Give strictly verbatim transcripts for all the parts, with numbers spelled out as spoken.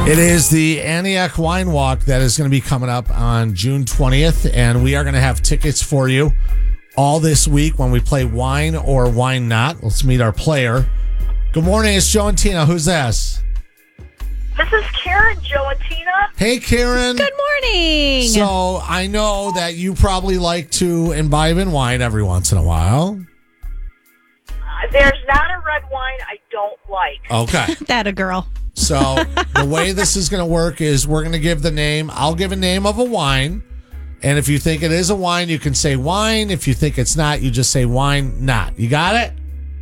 It is the Antioch Wine Walk that is going to be coming up on June twentieth, and we are going to have tickets for you all this week when we play Wine or Wine Not. Let's meet our player. Good morning, it's Joe and Tina. Who's this? This is Karen, Joe and Tina. Hey, Karen. Good morning. So I know that you probably like to imbibe in wine every once in a while. Uh, there's not a red wine I don't like. Okay. That a girl. So the way this is going to work is we're going to give the name. I'll give a name of a wine. And if you think it is a wine, you can say wine. If you think it's not, you just say wine not. You got it?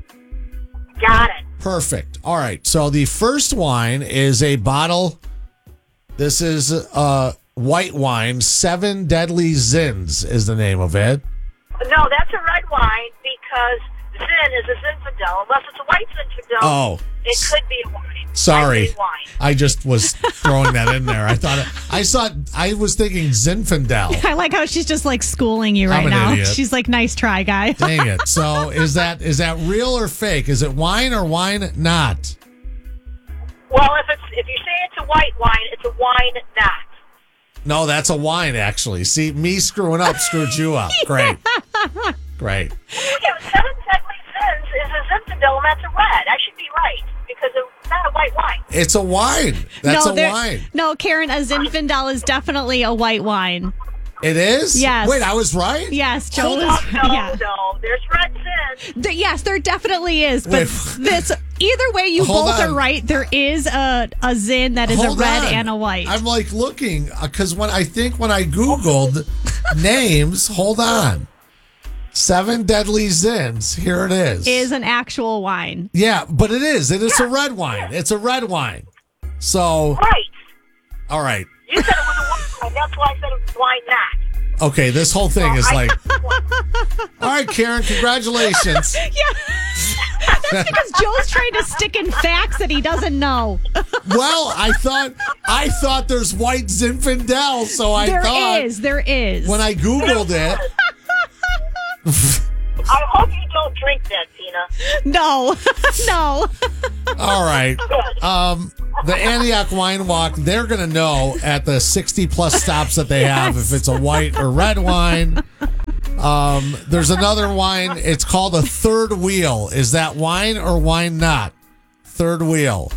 Got it. Perfect. All right. So the first wine is a bottle. This is uh, white wine. Seven Deadly Zins is the name of it. No, that's a red wine because Zin is a Zinfandel. Unless it's a white Zinfandel, Oh. it could be a wine. Sorry. I say wine. I just was throwing that in there. I thought it, I thought I was thinking Zinfandel. I like how she's just like schooling you I'm right an now. idiot. She's like, nice try, guy. Dang it. So is that is that real or fake? Is it wine or wine not? Well, if it's if you say it's a white wine, it's a wine not. No, that's a wine, actually. See, me screwing up screwed you up. Great. Great. Yeah, Seven Deadly Sins is a Zinfandel, and that's a red. I should be right because it's not a white wine. It's a wine. That's no, a there- wine. No, Karen, a Zinfandel is definitely a white wine. It is? Yes. Wait, I was right? Yes, Joe Hold is. on. No, Yeah. no, there's red Zins. Th- yes, there definitely is. But Wait. this, either way, you Hold both on. are right. There is a, a Zin that is Hold a red on. and a white. I'm like looking because when I think when I Googled names, hold on. Seven Deadly Zins. Here it is. is an actual wine. Yeah, but it is. It is a red wine. It's a red wine. So, Right. all right. You said it was a white wine. That's why I said it was wine not. Okay, this whole thing is I- like, all right, Karen, congratulations. Yeah. That's because Joe's trying to stick in facts that he doesn't know. Well, I thought I thought there's white Zinfandel, so I There thought is. There is. when I Googled it. I hope you don't drink that, Tina. No. No. All right. Um, the Antioch Wine Walk, they're going to know at the sixty plus stops that they have if it's a white or red wine. Um, there's another wine. It's called a Third Wheel. Is that wine or wine not? Third Wheel.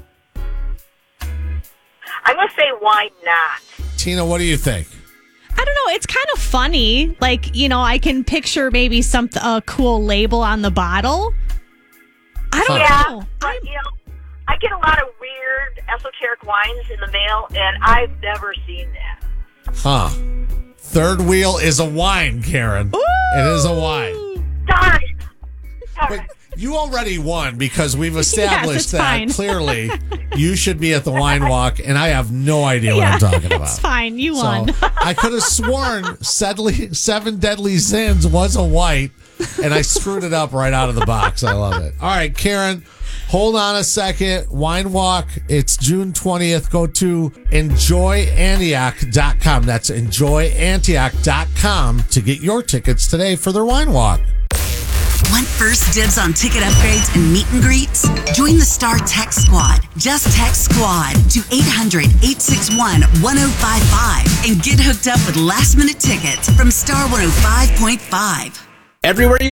I'm going to say wine not. Tina, what do you think? I don't know. It's kind of funny. Like, you know, I can picture maybe some a cool label on the bottle. I don't Yeah, know. but, you know, I get a lot of weird esoteric wines in the mail, and I've never seen that. Huh. Third Wheel is a wine, Karen. It is a wine. Darn it. All But right. you already won because we've established it's that fine. clearly you should be at the wine walk, and I have no idea what I'm talking about. It's fine. You So won. I could have sworn Sedley, Seven Deadly Sins was a white, and I screwed it up right out of the box. I love it. All right, Karen, hold on a second. Wine Walk, it's June twentieth. Go to enjoy antioch dot com. That's enjoy antioch dot com to get your tickets today for their Wine Walk. Want first dibs on ticket upgrades and meet and greets? Join the Star Text Squad. Just text SQUAD to eight hundred, eight six one, one oh five five and get hooked up with last minute tickets from Star one oh five point five. Everywhere you